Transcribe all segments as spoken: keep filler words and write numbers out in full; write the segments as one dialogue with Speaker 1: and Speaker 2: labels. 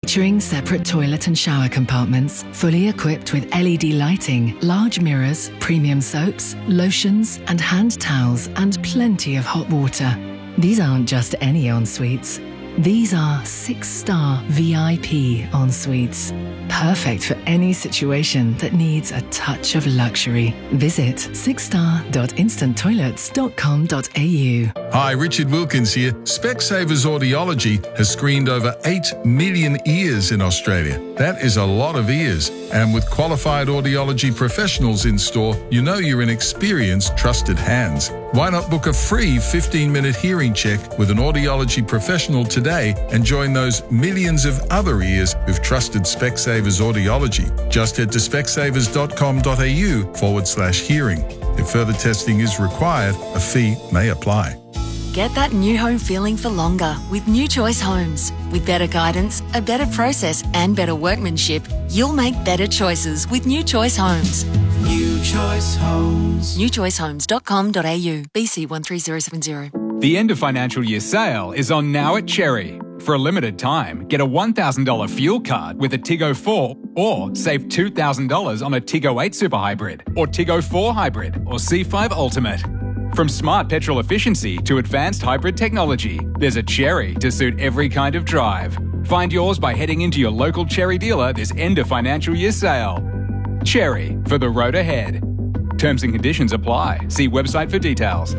Speaker 1: Featuring separate toilet and shower compartments, fully equipped with L E D lighting, large mirrors, premium soaps, lotions, and hand towels, and plenty of hot water. These aren't just any en-suites. These are six-star V I P en-suites. Perfect for any situation that needs a touch of luxury. Visit six star dot instant toilets dot com dot a u.
Speaker 2: Hi, Richard Wilkins here. Specsavers Audiology has screened over eight million ears in Australia. That is a lot of ears. And with qualified audiology professionals in store, you know you're in experienced, trusted hands. Why not book a free fifteen-minute hearing check with an audiology professional today and join those millions of other ears who've trusted Specsavers Audiology? Just head to specsavers dot com dot a u forward slash hearing. If further testing is required, a fee may apply.
Speaker 3: Get that new home feeling for longer with New Choice Homes. With better guidance, a better process and better workmanship, you'll make better choices with New Choice Homes.
Speaker 4: New Choice Homes.
Speaker 3: new choice homes dot com dot a u. B C one three zero seven zero.
Speaker 5: The end of financial year sale is on now at Cherry. For a limited time, get a one thousand dollars fuel card with a Tiggo four or save two thousand dollars on a Tiggo eight Super Hybrid or Tiggo four Hybrid or C five Ultimate. From smart petrol efficiency to advanced hybrid technology, there's a Cherry to suit every kind of drive. Find yours by heading into your local Cherry dealer this end of financial year sale. Cherry, for the road ahead. Terms and conditions apply. See website for details.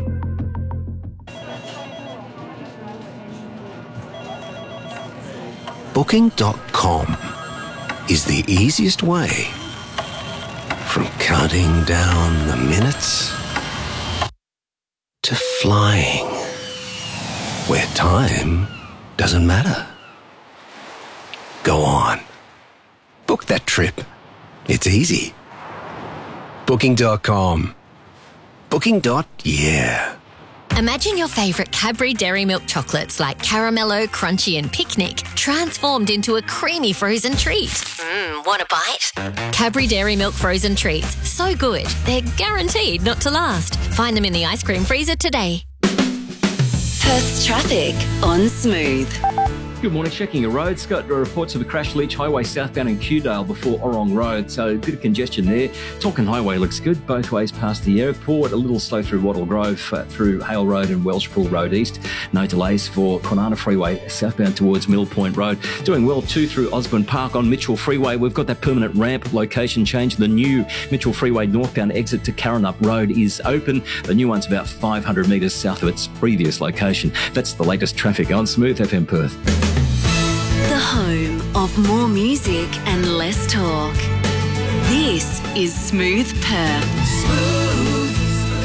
Speaker 6: Booking dot com is the easiest way from counting down the minutes to flying, where time doesn't matter. Go on. Book that trip. It's easy. Booking dot com. Booking. Yeah.
Speaker 7: Imagine your favourite Cadbury Dairy Milk chocolates like Caramello, Crunchy and Picnic transformed into a creamy frozen treat. Mmm, want a bite? Cadbury Dairy Milk frozen treats. So good, they're guaranteed not to last. Find them in the ice cream freezer today.
Speaker 8: Perth's traffic on Smooth.
Speaker 9: Good morning. Checking your road. Scott, reports of a crash Leach Highway southbound in Kewdale before Orong Road. So a bit of congestion there. Talking Highway looks good both ways past the airport. A little slow through Wattle Grove, uh, through Hale Road and Welshpool Road East. No delays for Kwinana Freeway southbound towards Mill Point Road. Doing well too through Osborne Park on Mitchell Freeway. We've got that permanent ramp location change. The new Mitchell Freeway northbound exit to Karrinyup Road is open. The new one's about five hundred metres south of its previous location. That's the latest traffic on Smooth F M Perth.
Speaker 8: The home of more music and less talk. This is Smooth Perth. Smooth.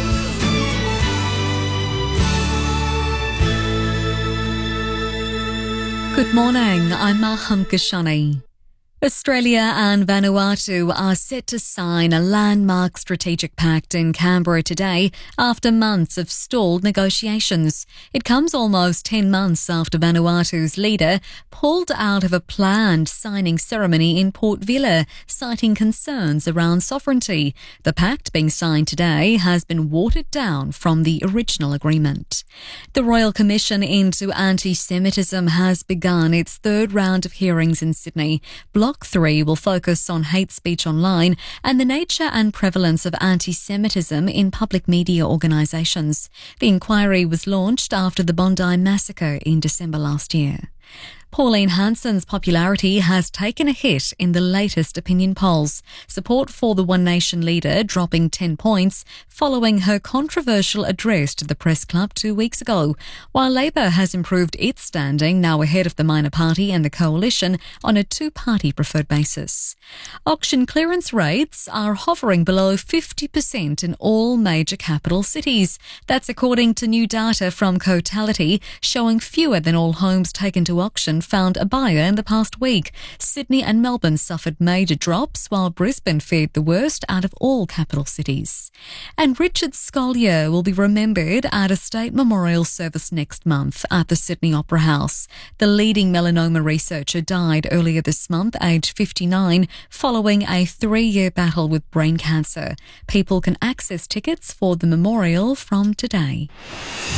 Speaker 10: Good morning, I'm Maham Kashani. Australia and Vanuatu are set to sign a landmark strategic pact in Canberra today after months of stalled negotiations. It comes almost ten months after Vanuatu's leader pulled out of a planned signing ceremony in Port Vila, citing concerns around sovereignty. The pact being signed today has been watered down from the original agreement. The Royal Commission into Anti-Semitism has begun its third round of hearings in Sydney. Block three will focus on hate speech online and the nature and prevalence of anti-Semitism in public media organisations. The inquiry was launched after the Bondi massacre in December last year. Pauline Hanson's popularity has taken a hit in the latest opinion polls. Support for the One Nation leader dropping ten points following her controversial address to the Press Club two weeks ago, while Labor has improved its standing, now ahead of the minor party and the coalition on a two-party preferred basis. Auction clearance rates are hovering below fifty percent in all major capital cities. That's according to new data from Cotality, showing fewer than all homes taken to auction found a buyer in the past week. Sydney and Melbourne suffered major drops, while Brisbane fared the worst out of all capital cities. And Richard Scolyer will be remembered at a state memorial service next month at the Sydney Opera House. The leading melanoma researcher died earlier this month, aged fifty-nine, following a three-year battle with brain cancer. People can access tickets for the memorial from today.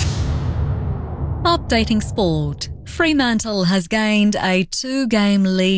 Speaker 10: Updating sport. Fremantle has gained a two-game lead